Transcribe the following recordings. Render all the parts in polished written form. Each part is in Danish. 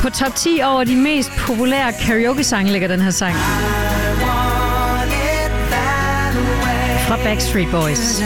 På top 10 over de mest populære karaoke-sange ligger den her sang. Fra Backstreet Boys.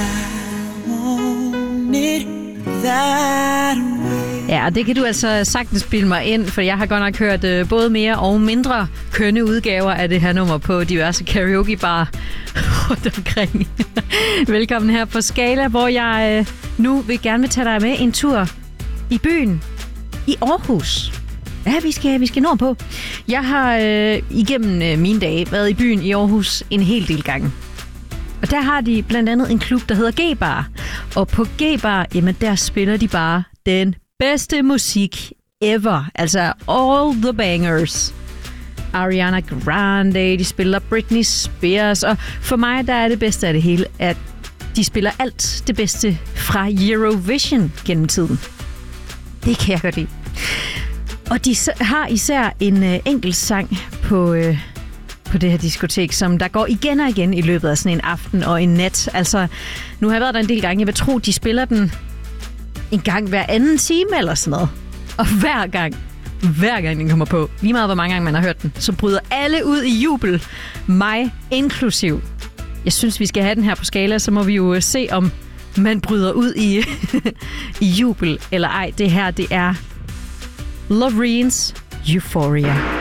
Ja, og det kan du altså sagtens bilde mig ind, for jeg har godt nok hørt både mere og mindre kønne udgaver af det her nummer på diverse karaoke-barer rundt omkring. Velkommen her på Skala, hvor jeg nu gerne vil tage dig med en tur i byen i Aarhus. Ja, vi skal nordpå. Jeg har igennem mine dage været i byen i Aarhus en hel del gange. Og der har de blandt andet en klub, der hedder G-Bar. Og på G-Bar, jamen der spiller de bare den bedste musik ever. Altså all the bangers. Ariana Grande, de spiller Britney Spears. Og for mig, der er det bedste af det hele, at de spiller alt det bedste fra Eurovision gennem tiden. Det kan jeg godt lide. Og de har især en enkelt sang på det her diskotek, som der går igen og igen i løbet af sådan en aften og en nat. Altså, nu har jeg været der en del gange. Jeg vil tro, de spiller den en gang hver anden time eller sådan noget. Og hver gang den kommer på, lige meget hvor mange gange man har hørt den, så bryder alle ud i jubel. Mig inklusiv. Jeg synes, vi skal have den her på Skala, så må vi jo se, om man bryder ud i jubel eller ej. Det her, det er Loreens Euphoria.